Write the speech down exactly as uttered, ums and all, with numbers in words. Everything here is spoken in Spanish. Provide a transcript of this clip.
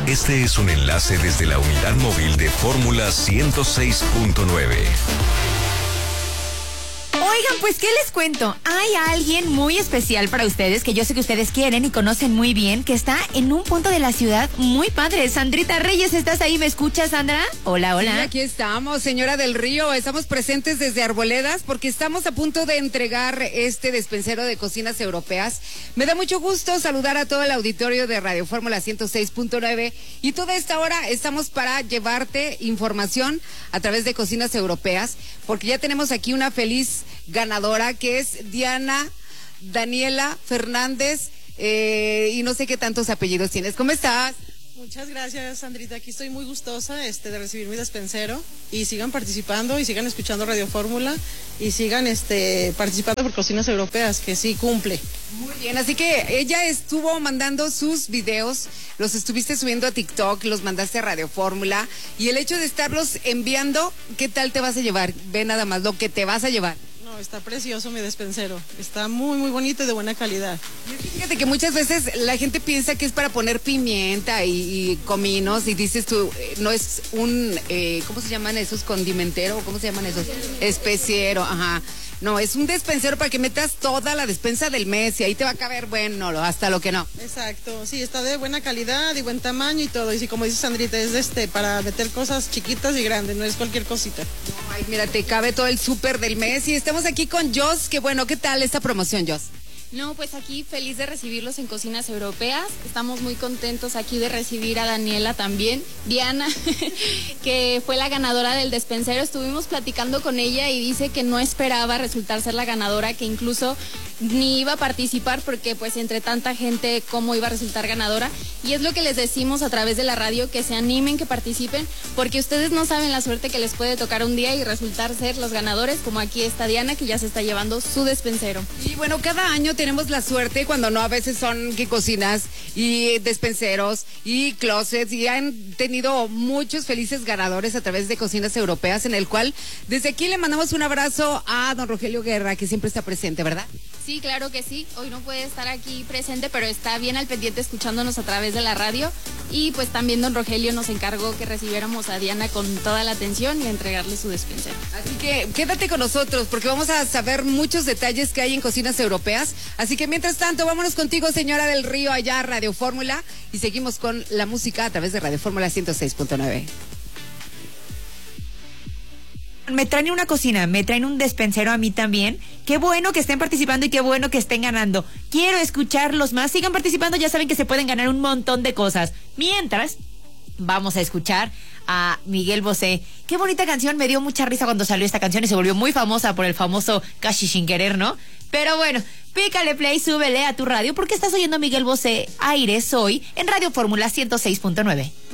Este es un enlace desde la unidad móvil de Fórmula ciento seis punto nueve. Oigan, pues, ¿qué les cuento? Hay alguien muy especial para ustedes, que yo sé que ustedes quieren y conocen muy bien, que está en un punto de la ciudad muy padre. Sandrita Reyes, ¿estás ahí? ¿Me escuchas, Sandra? Hola, hola. Sí, aquí estamos, señora del Río. Estamos presentes desde Arboledas porque estamos a punto de entregar este despensero de cocinas europeas. Me da mucho gusto saludar a todo el auditorio de Radio Fórmula ciento seis punto nueve y toda esta hora estamos para llevarte información a través de cocinas europeas, porque ya tenemos aquí una feliz ganadora que es Diana Daniela Fernández, eh, y no sé qué tantos apellidos tienes. ¿Cómo estás? Muchas gracias, Sandrita. Aquí estoy muy gustosa este, de recibir mi despensero, y sigan participando y sigan escuchando Radio Fórmula y sigan este, participando por cocinas europeas, que sí cumple. Muy bien, así que ella estuvo mandando sus videos, los estuviste subiendo a TikTok, los mandaste a Radio Fórmula, y el hecho de estarlos enviando, ¿qué tal te vas a llevar? Ve nada más lo que te vas a llevar. No, está precioso mi despensero, está muy muy bonito y de buena calidad. Y fíjate que muchas veces la gente piensa que es para poner pimienta y, y cominos, y dices tú, eh, no es un, eh, ¿cómo se llaman esos? Condimentero, ¿cómo se llaman esos? Especiero, ajá. No, es un despensero para que metas toda la despensa del mes y ahí te va a caber, bueno, hasta lo que no. Exacto, sí, está de buena calidad y buen tamaño y todo. Y sí, como dice Sandrita, es este para meter cosas chiquitas y grandes, no es cualquier cosita. No, ay, mira, te cabe todo el súper del mes. Y estamos aquí con Jos, que bueno, ¿qué tal esta promoción, Jos? No, pues aquí feliz de recibirlos en Cocinas Europeas. Estamos muy contentos aquí de recibir a Daniela también, Diana, que fue la ganadora del despensero. Estuvimos platicando con ella y dice que no esperaba resultar ser la ganadora, que incluso ni iba a participar porque pues entre tanta gente cómo iba a resultar ganadora. Y es lo que les decimos a través de la radio, que se animen, que participen, porque ustedes no saben la suerte que les puede tocar un día y resultar ser los ganadores, como aquí está Diana, que ya se está llevando su despensero. Y bueno, cada año tenemos la suerte, cuando no, a veces son que cocinas y despenseros y closets, y han tenido muchos felices ganadores a través de Cocinas Europeas, en el cual desde aquí le mandamos un abrazo a don Rogelio Guerra, que siempre está presente, ¿verdad? Sí, claro que sí. Hoy no puede estar aquí presente, pero está bien al pendiente escuchándonos a través de la radio. Y pues también don Rogelio nos encargó que recibiéramos a Diana con toda la atención y a entregarle su despensero. Así que quédate con nosotros porque vamos a saber muchos detalles que hay en Cocinas Europeas. Así que mientras tanto, vámonos contigo, señora del Río, allá a Radio Fórmula, y seguimos con la música a través de Radio Fórmula ciento seis punto nueve. Me traen una cocina, me traen un despensero a mí también. Qué bueno que estén participando y qué bueno que estén ganando. Quiero escucharlos más. Sigan participando, ya saben que se pueden ganar un montón de cosas. Mientras, vamos a escuchar a Miguel Bosé. Qué bonita canción, me dio mucha risa cuando salió esta canción y se volvió muy famosa por el famoso Casi Sin Querer, ¿no? Pero bueno, pícale play, súbele a tu radio porque estás oyendo a Miguel Bosé Aires hoy en Radio Fórmula ciento seis punto nueve.